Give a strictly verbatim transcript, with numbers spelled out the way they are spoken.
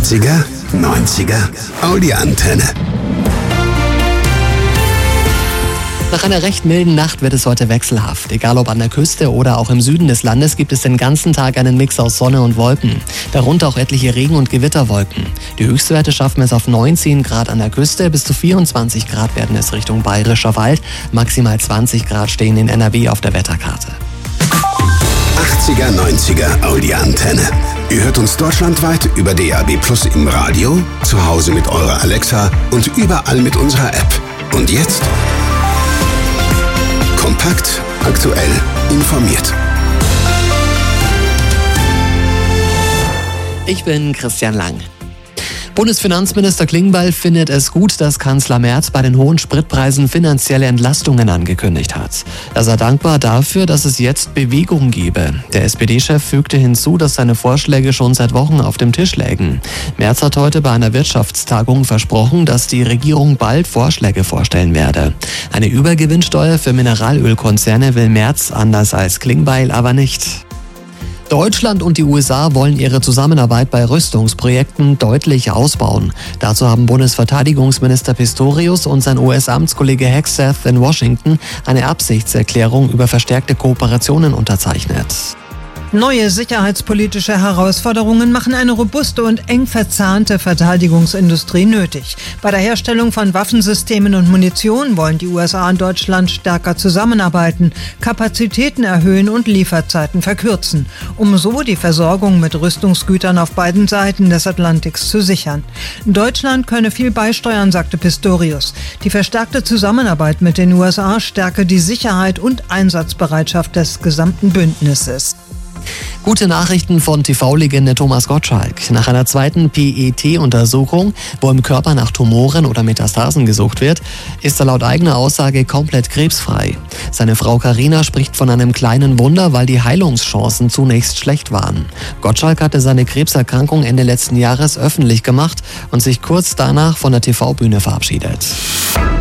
achtziger, neunziger, Audi-Antenne. Nach einer recht milden Nacht wird es heute wechselhaft. Egal ob an der Küste oder auch im Süden des Landes gibt es den ganzen Tag einen Mix aus Sonne und Wolken. Darunter auch etliche Regen- und Gewitterwolken. Die Höchstwerte schaffen es auf neunzehn Grad an der Küste, bis zu vierundzwanzig Grad werden es Richtung Bayerischer Wald. Maximal zwanzig Grad stehen in N R W auf der Wetterkarte. achtziger, neunziger Audi-Antenne. Ihr hört uns deutschlandweit über D A B Plus im Radio, zu Hause mit eurer Alexa und überall mit unserer App. Und jetzt kompakt, aktuell, informiert. Ich bin Christian Lang. Bundesfinanzminister Klingbeil findet es gut, dass Kanzler Merz bei den hohen Spritpreisen finanzielle Entlastungen angekündigt hat. Er sei dankbar dafür, dass es jetzt Bewegung gebe. Der S P D-Chef fügte hinzu, dass seine Vorschläge schon seit Wochen auf dem Tisch lägen. Merz hat heute bei einer Wirtschaftstagung versprochen, dass die Regierung bald Vorschläge vorstellen werde. Eine Übergewinnsteuer für Mineralölkonzerne will Merz, anders als Klingbeil, aber nicht. Deutschland und die U S A wollen ihre Zusammenarbeit bei Rüstungsprojekten deutlich ausbauen. Dazu haben Bundesverteidigungsminister Pistorius und sein U S-Amtskollege Hegseth in Washington eine Absichtserklärung über verstärkte Kooperationen unterzeichnet. Neue sicherheitspolitische Herausforderungen machen eine robuste und eng verzahnte Verteidigungsindustrie nötig. Bei der Herstellung von Waffensystemen und Munition wollen die U S A und Deutschland stärker zusammenarbeiten, Kapazitäten erhöhen und Lieferzeiten verkürzen, um so die Versorgung mit Rüstungsgütern auf beiden Seiten des Atlantiks zu sichern. Deutschland könne viel beisteuern, sagte Pistorius. Die verstärkte Zusammenarbeit mit den U S A stärke die Sicherheit und Einsatzbereitschaft des gesamten Bündnisses. Gute Nachrichten von T V-Legende Thomas Gottschalk. Nach einer zweiten P E T-Untersuchung, wo im Körper nach Tumoren oder Metastasen gesucht wird, ist er laut eigener Aussage komplett krebsfrei. Seine Frau Carina spricht von einem kleinen Wunder, weil die Heilungschancen zunächst schlecht waren. Gottschalk hatte seine Krebserkrankung Ende letzten Jahres öffentlich gemacht und sich kurz danach von der T V-Bühne verabschiedet.